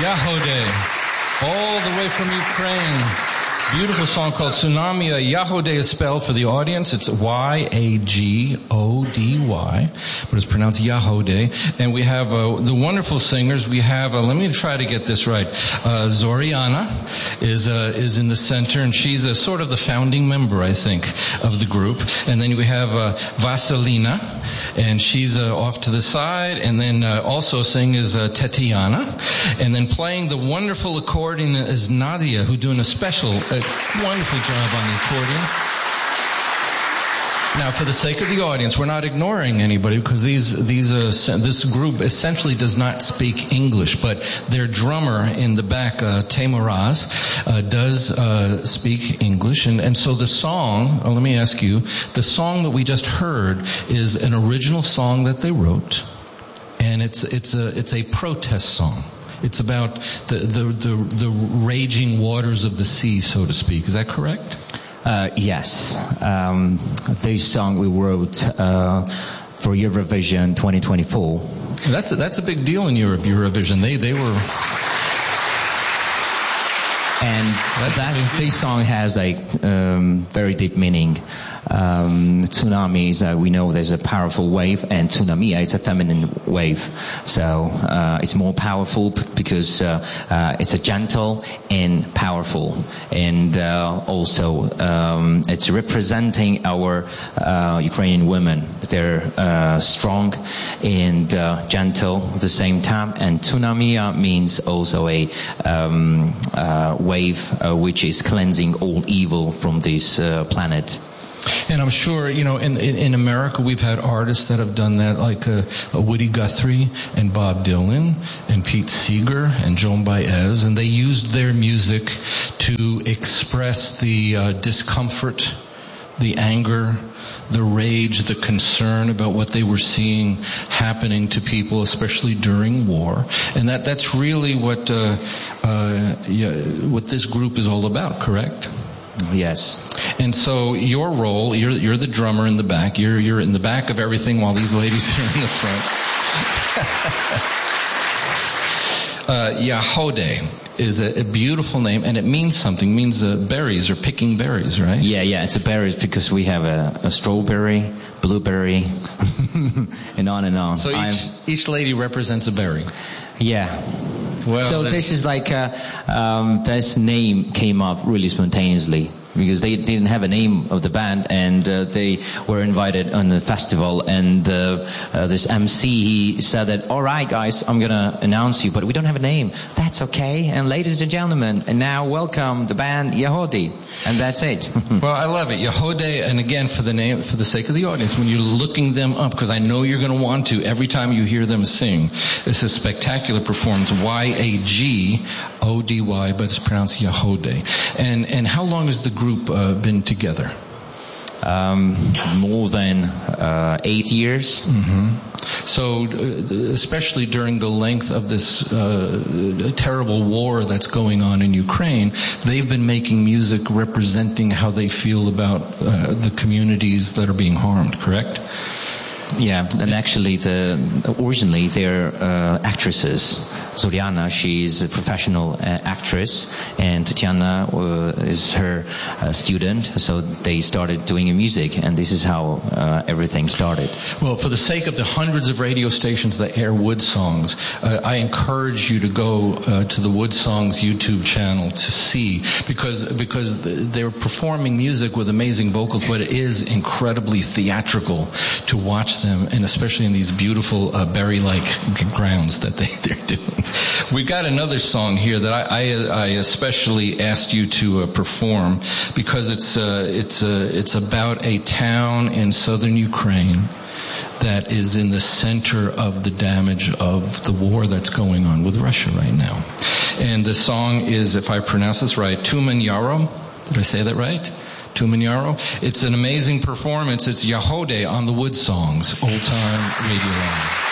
Yahode, all the way from Ukraine. Beautiful song called Tsunami. Yahode is spelled for the audience. It's Y-A-G-O-D-Y, but it's pronounced Yahode. And we have the wonderful singers. We have, let me try to get this right. Zoriana is in the center, and she's sort of the founding member, I think, of the group. And then we have Vasilina, and she's off to the side. And then also singing is Tetiana. And then playing the wonderful accordion is Nadia, who's doing a wonderful job on the accordion. Now, for the sake of the audience, we're not ignoring anybody because this group essentially does not speak English, but their drummer in the back, Teimuraz, does speak English, and so the song. Let me ask you: the song that we just heard is an original song that they wrote, and it's a protest song. It's about the raging waters of the sea, so to speak. Is that correct? Yes. This song we wrote for Eurovision 2024. That's a big deal in Europe. Eurovision. They were. And this song has a very deep meaning. Tsunami is, we know there's a powerful wave, and tsunami is a feminine wave. So it's more powerful because it's a gentle and powerful. And also it's representing our Ukrainian women. They're strong and gentle at the same time. And tsunami means also a wave which is cleansing all evil from this planet. And I'm sure, in America we've had artists that have done that, like Woody Guthrie and Bob Dylan and Pete Seeger and Joan Baez, and they used their music to express the discomfort, the anger, the rage, the concern about what they were seeing happening to people, especially during war. And that's really what this group is all about, correct? Yes. And so your role, you're the drummer in the back. You're in the back of everything while these ladies are in the front. Yahode is a beautiful name, and it means something. It means berries or picking berries, right? Yeah, it's a berries because we have a strawberry, blueberry, and on and on. So each lady represents a berry. Yeah. Well, so this is like this name came up really spontaneously because they didn't have a name of the band, and they were invited on the festival, and this MC, he said that, all right guys, I'm gonna announce you, but we don't have a name. That's okay. And ladies and gentlemen, and now welcome the band Yahode, and that's it. Well, I love it, Yahode. And again, for the sake of the audience, when you're looking them up, because I know you're going to want to every time you hear them sing, it's a spectacular performance. Y-A-G-O-D-Y, but it's pronounced Yahode. And how long has the group been together? More than 8 years. Mm-hmm. So, especially during the length of this terrible war that's going on in Ukraine, they've been making music representing how they feel about the communities that are being harmed, correct? Yeah, and actually originally they're actresses. Zoriana, she's a professional actress, and Tatiana is her student, so they started doing music, and this is how everything started. Well, for the sake of the hundreds of radio stations that air Wood Songs, I encourage you to go to the Wood Songs YouTube channel to see, because they're performing music with amazing vocals, but it is incredibly theatrical to watch them, and especially in these beautiful berry-like grounds that they're doing. We got another song here that I especially asked you to perform because it's about a town in southern Ukraine that is in the center of the damage of the war that's going on with Russia right now. And the song is, if I pronounce this right, Tumen Yaro. Did I say that right? Tumen Yaro. It's an amazing performance. It's Yahode on the Wood Songs, Old Time Radio Line.